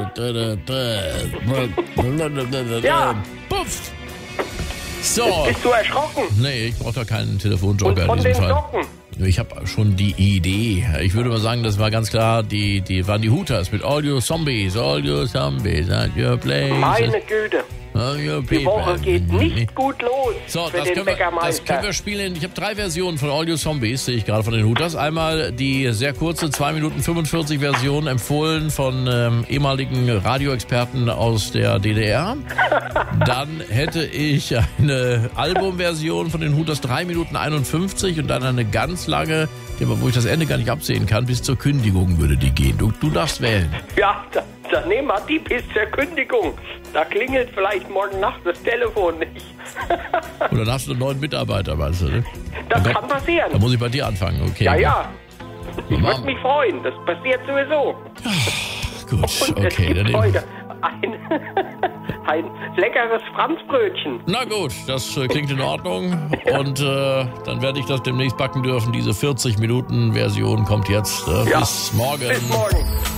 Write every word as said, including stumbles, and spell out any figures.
Ja. Puff. So. Bist du erschrocken? Nee, ich brauche da keinen Telefonjoker Und von in diesem den Fall. Socken? Ich habe schon die Idee. Ich würde mal sagen, das war ganz klar, die, die waren die Hooters mit All You Zombies, All You Zombies at your place. Meine Güte. All your Die people. Woche geht nicht gut los So, für das den können, wir, das Bäckermeister. können wir spielen. Ich habe drei Versionen von All You Zombies, sehe ich gerade von den Hooters. Einmal die sehr kurze zwei Minuten fünfundvierzig Version, empfohlen von ähm, ehemaligen Radioexperten aus der D D R. Dann hätte ich eine Albumversion von den Hooters drei Minuten einundfünfzig und dann eine ganz lange, wo ich das Ende gar nicht absehen kann, bis zur Kündigung würde die gehen. Du, du darfst wählen. Ja, da- dann nehmen wir die bis zur Kündigung. Da klingelt vielleicht morgen Nacht das Telefon nicht. Oder dann hast du einen neuen Mitarbeiter, weißt du, ne? Das Dann- kann passieren. Dann muss ich bei dir anfangen, okay. Ja, ja. Ich Mama. würde mich freuen. Das passiert sowieso. Gut, Und es okay. gibt Dann heute ein, ein leckeres Franzbrötchen. Na gut, das äh, klingt in Ordnung. Und äh, dann werde ich das demnächst backen dürfen. Diese vierzig Minuten Version kommt jetzt. Äh, Ja. Bis morgen. Bis morgen.